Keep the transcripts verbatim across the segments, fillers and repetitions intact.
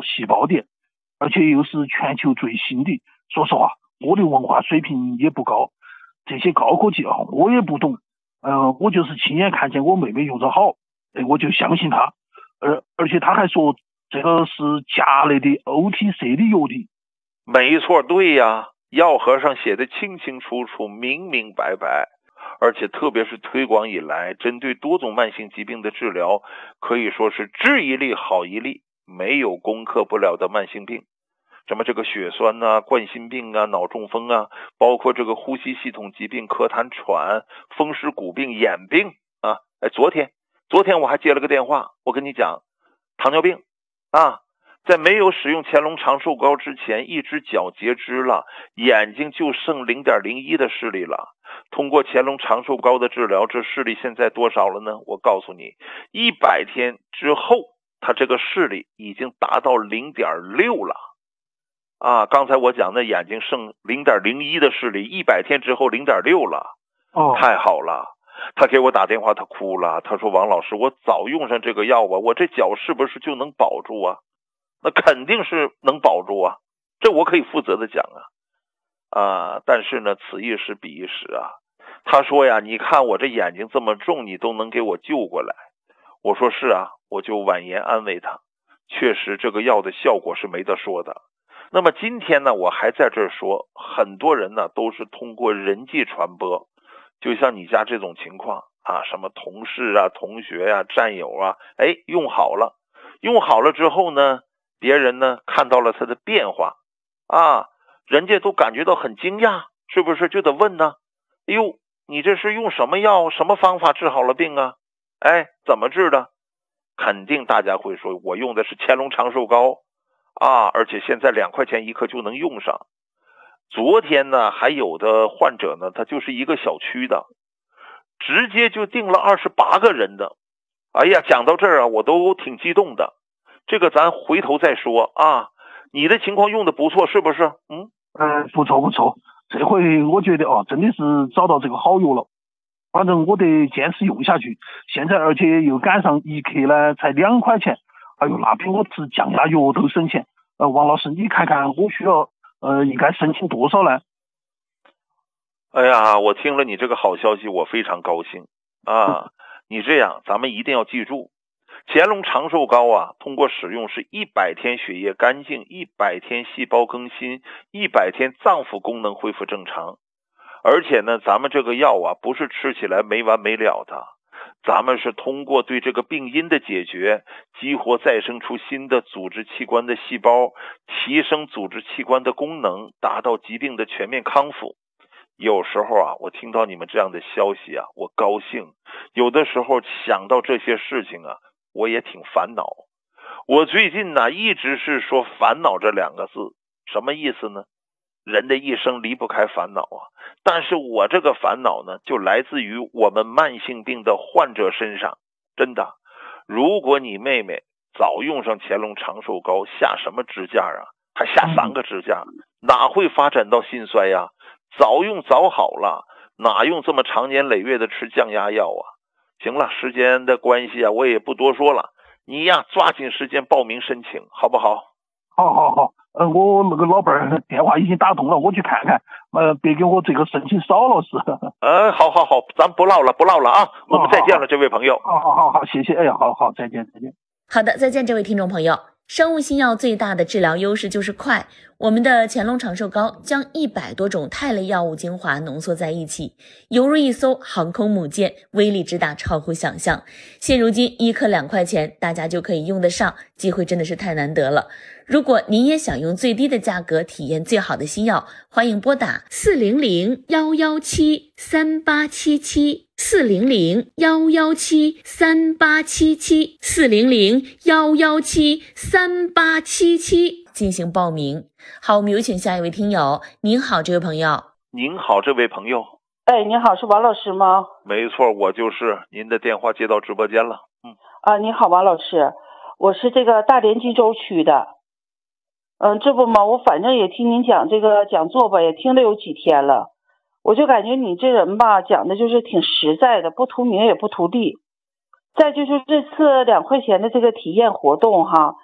细胞点，而且又是全球最新的。说实话，我的文化水平也不高，这些高科技啊我也不懂。呃，我就是亲眼看见我妹妹用着好，哎，我就相信她。而而且她还说这个是甲类的 O T C 的药的。 没错，对呀，药盒上写的清清楚楚，明明白白。而且特别是推广以来，针对多种慢性疾病的治疗，可以说是治一例好一例，没有攻克不了的慢性病。什么这个血栓啊、冠心病啊、脑中风啊，包括这个呼吸系统疾病、咳痰喘、风湿骨病、眼病啊。哎，昨天昨天我还接了个电话，我跟你讲，糖尿病啊，在没有使用乾隆长寿膏之前，一只脚截肢了，眼睛就剩 零点零一 的视力了。通过乾隆长寿膏的治疗，这视力现在多少了呢？我告诉你，一百天之后，他这个视力已经达到 零点六 了。啊，刚才我讲的眼睛剩 零点零一 的视力，一百天之后 零点六 了。 哦， 太好了。他给我打电话，他哭了，他说王老师，我早用上这个药啊，我这脚是不是就能保住啊？那肯定是能保住啊，这我可以负责的讲啊。啊，但是呢，此一时彼一时啊。他说呀，你看我这眼睛这么重，你都能给我救过来。我说是啊，我就婉言安慰他，确实这个药的效果是没得说的。那么今天呢，我还在这儿说，很多人呢都是通过人际传播，就像你家这种情况啊，什么同事啊、同学啊、战友啊，哎，用好了，用好了之后呢，别人呢看到了他的变化啊，人家都感觉到很惊讶，是不是？就得问呢，哎呦，你这是用什么药、什么方法治好了病啊？哎，怎么治的？肯定大家会说，我用的是乾隆长寿膏啊，而且现在两块钱一颗就能用上。昨天呢，还有的患者呢，他就是一个小区的，直接就订了二十八个人的。哎呀，讲到这儿啊，我都挺激动的。这个咱回头再说啊。你的情况用的不错，是不是？嗯， 呃，不错不错。这回我觉得啊，真的是找到这个好药了。反正我得坚持用下去。现在而且又赶上一克呢，才两块钱。哎呦，那比我吃降压药都省钱。呃，王老师，你看看我需要呃应该申请多少呢？ 哎呀，我听了你这个好消息，我非常高兴啊！你这样，咱们一定要记住，乾隆长寿膏啊，通过使用是一百天血液干净，一百天细胞更新，一百天脏腑功能恢复正常。而且呢，咱们这个药啊，不是吃起来没完没了的，咱们是通过对这个病因的解决，激活再生出新的组织器官的细胞，提升组织器官的功能，达到疾病的全面康复。有时候啊，我听到你们这样的消息啊，我高兴；有的时候想到这些事情啊，我也挺烦恼。我最近呢，一直是说烦恼这两个字，什么意思呢？人的一生离不开烦恼啊，但是我这个烦恼呢，就来自于我们慢性病的患者身上。真的，如果你妹妹早用上乾隆长寿膏，下什么支架啊？还下三个支架，哪会发展到心衰呀？早用早好了，哪用这么长年累月的吃降压药啊？行了，时间的关系啊，我也不多说了，你呀抓紧时间报名申请，好不好？ 好好好，呃，我那个老伴儿电话已经打通了，我去看看，呃，别给我这个申请少了是。 呃，好好好，咱不唠了，不唠了啊，我们再见了，这位朋友。 好好好好，谢谢，哎呀，好好，再见再见。 好的，再见，这位听众朋友。生物新药最大的治疗优势就是快，我们的乾隆长寿膏将一百多种肽类药物精华浓缩在一起，犹如一艘航空母舰，威力之大超乎想象。现如今一颗两块钱，大家就可以用得上，机会真的是太难得了。如果您也想用最低的价格体验最好的新药，欢迎拨打四零零幺幺七三八七七。四零零幺幺七三八七七，四零零幺幺七三八七七进行报名。好，我们有请下一位听友。您好，这位朋友。 您好，这位朋友。 哎，您好，是王老师吗？ 没错，我就是。您的电话接到直播间了。嗯。 啊，您好，王老师，我是这个大连金州区的。嗯，这不嘛，我反正也听您讲这个讲座吧，也听了有几天了。我就感觉你这人吧，讲的就是挺实在的，不图名也不图利。再就是这次两块钱的这个体验活动哈，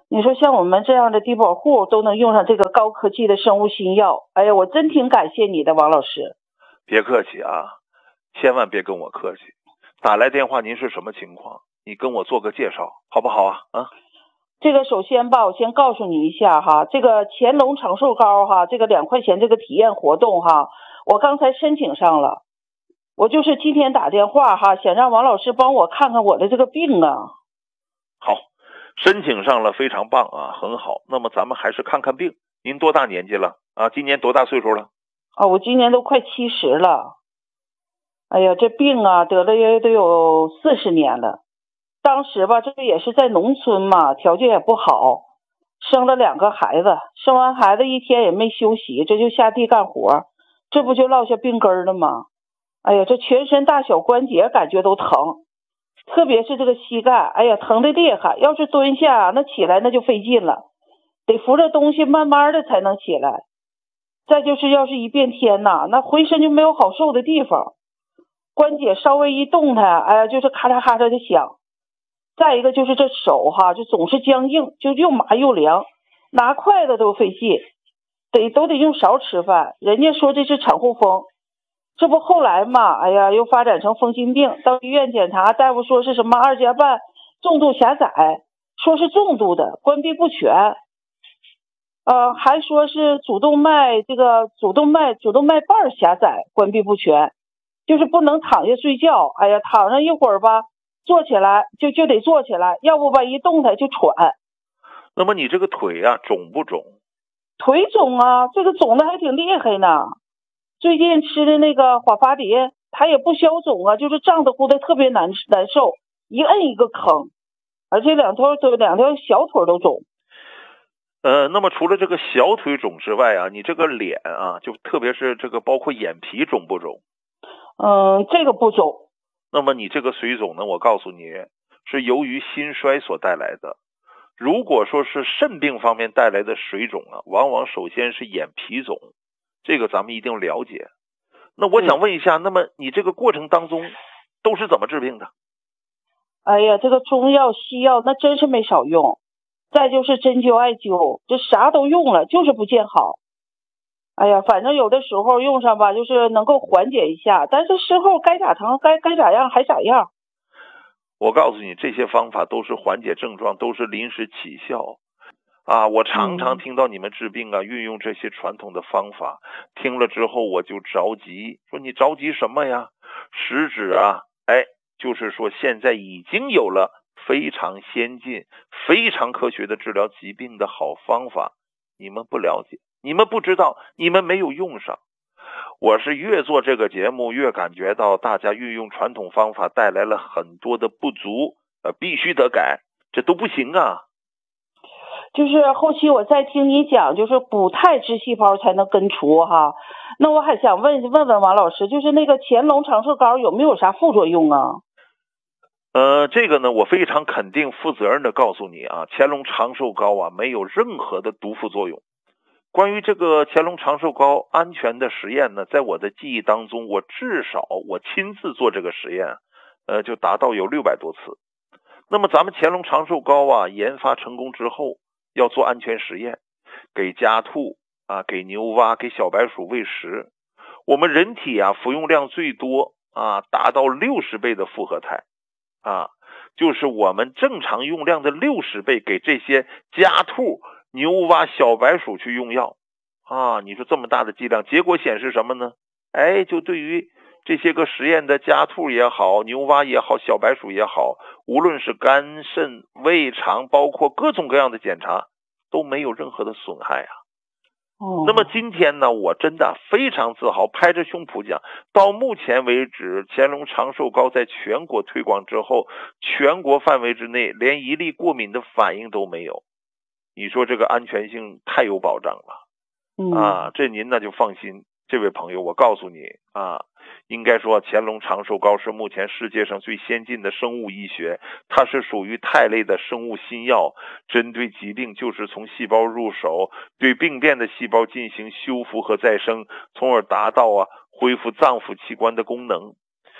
你说像我们这样的低保户都能用上这个高科技的生物新药，哎呀，我真挺感谢你的，王老师。 别客气啊，千万别跟我客气。打来电话您是什么情况？你跟我做个介绍好不好啊？啊， 这个首先吧，我先告诉你一下哈，这个乾隆长寿膏哈，这个两块钱这个体验活动哈，我刚才申请上了。我就是今天打电话哈，想让王老师帮我看看我的这个病啊。 好，申请上了，非常棒啊，很好。那么咱们还是看看病。您多大年纪了啊？今年多大岁数了？ 啊，我今年都快七十了。哎呀，这病啊得了也得有四十年了。当时吧，这个也是在农村嘛，条件也不好，生了两个孩子，生完孩子一天也没休息，这就下地干活，这不就落下病根了吗？哎呀，这全身大小关节感觉都疼，特别是这个膝盖，哎呀，疼得厉害。要是蹲下，那起来那就费劲了，得扶着东西慢慢的才能起来。再就是要是一变天呐，那浑身就没有好受的地方，关节稍微一动弹，哎呀，就是咔嚓咔嚓的响。再一个就是这手哈，就总是僵硬，就又麻又凉，拿筷子都费劲，得都得用勺吃饭。人家说这是产后风，这不后来嘛，哎呀，又发展成风心病，到医院检查，大夫说是什么二尖瓣重度狭窄，说是重度的，关闭不全，呃，还说是主动脉这个主动脉主动脉瓣狭窄，关闭不全，就是不能躺下睡觉，哎呀，躺上一会儿吧，坐起来就就得坐起来，要不吧一动弹就喘。 那么你这个腿啊肿不肿？ 腿肿啊，这个肿的还挺厉害呢。最近吃的那个华发蝶，它也不消肿啊，就是胀得乎的特别难难受，一摁一个坑，而且两条都两条小腿都肿。 呃，那么除了这个小腿肿之外啊，你这个脸啊，就特别是这个包括眼皮肿不肿？ 嗯，这个不肿。 那么你这个水肿呢，我告诉你是由于心衰所带来的。如果说是肾病方面带来的水肿啊，往往首先是眼皮肿，这个咱们一定了解。那我想问一下，那么你这个过程当中都是怎么治病的？ 哎呀，这个中药西药那真是没少用，再就是针灸艾灸，这啥都用了，就是不见好。哎呀，反正有的时候用上吧，就是能够缓解一下，但是事后该咋疼该该咋样还咋样。 我告诉你，这些方法都是缓解症状，都是临时起效啊！我常常听到你们治病啊，运用这些传统的方法，听了之后我就着急，说你着急什么呀？实质啊，哎，就是说现在已经有了非常先进、非常科学的治疗疾病的好方法，你们不了解，你们不知道，你们没有用上。我是越做这个节目越感觉到大家运用传统方法带来了很多的不足，呃，必须得改，这都不行啊。 就是后期我再听你讲，就是补肽支细胞才能根除哈。那我还想问问问王老师，就是那个乾隆长寿膏有没有啥副作用啊？ 呃，这个呢，我非常肯定、负责任的告诉你啊，乾隆长寿膏啊，没有任何的毒副作用。关于这个乾隆长寿膏安全的实验呢，在我的记忆当中，我至少我亲自做这个实验，呃，就达到有六百多次。那么咱们乾隆长寿膏啊，研发成功之后，要做安全实验，给家兔啊，给牛蛙，给小白鼠喂食。我们人体啊，服用量最多啊，达到六十倍的复合肽啊，就是我们正常用量的六十倍，给这些家兔、牛蛙、小白鼠去用药啊，你说这么大的剂量，结果显示什么呢？哎，就对于这些个实验的家兔也好，牛蛙也好，小白鼠也好，无论是肝肾胃肠，包括各种各样的检查，都没有任何的损害啊。 哦， 那么今天呢，我真的非常自豪，拍着胸脯讲，到目前为止，乾隆长寿膏在全国推广之后，全国范围之内连一例过敏的反应都没有。你说这个安全性太有保障了， 嗯啊，这您呢就放心。这位朋友，我告诉你啊，应该说乾隆长寿膏是目前世界上最先进的生物医学，它是属于肽类的生物新药，针对疾病就是从细胞入手，对病变的细胞进行修复和再生，从而达到啊恢复脏腑器官的功能。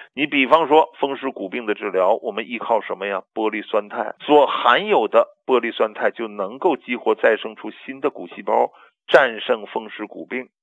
你比方说风湿骨病的治疗，我们依靠什么呀？玻璃酸肽所含有的玻璃酸肽就能够激活再生出新的骨细胞，战胜风湿骨病。